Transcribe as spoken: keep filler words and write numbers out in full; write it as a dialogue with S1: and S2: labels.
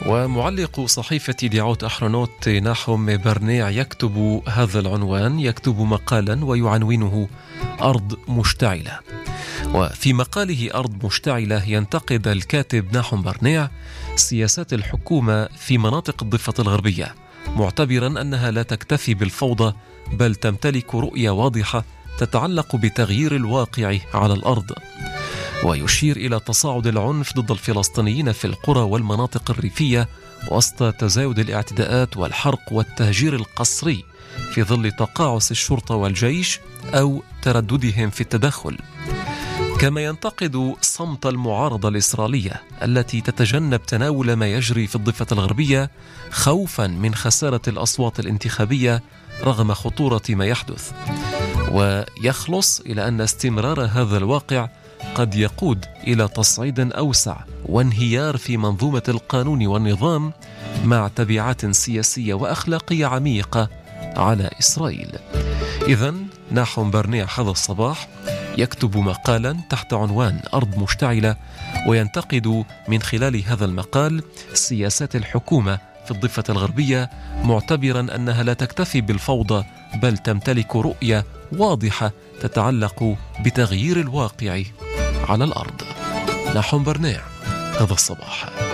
S1: ومعلق صحيفة ديعوت أحرنوت ناحوم برنيع يكتب هذا العنوان، يكتب مقالا ويعنونه أرض مشتعلة. وفي مقاله أرض مشتعلة ينتقد الكاتب ناحوم برنيع سياسات الحكومة في مناطق الضفة الغربية، معتبرا أنها لا تكتفي بالفوضى بل تمتلك رؤية واضحة تتعلق بتغيير الواقع على الأرض، ويشير إلى تصاعد العنف ضد الفلسطينيين في القرى والمناطق الريفية وسط تزايد الاعتداءات والحرق والتهجير القسري في ظل تقاعس الشرطة والجيش أو ترددهم في التدخل. كما ينتقد صمت المعارضة الإسرائيلية التي تتجنب تناول ما يجري في الضفة الغربية خوفا من خسارة الأصوات الانتخابية رغم خطورة ما يحدث، ويخلص إلى أن استمرار هذا الواقع قد يقود إلى تصعيد أوسع وانهيار في منظومة القانون والنظام مع تبعات سياسية وأخلاقية عميقة على إسرائيل. إذن ناحوم برنيع هذا الصباح يكتب مقالا تحت عنوان أرض مشتعلة، وينتقد من خلال هذا المقال سياسات الحكومة في الضفة الغربية، معتبرا أنها لا تكتفي بالفوضى بل تمتلك رؤية واضحة تتعلق بتغيير الواقع على الأرض. ناحوم برنيع هذا الصباح.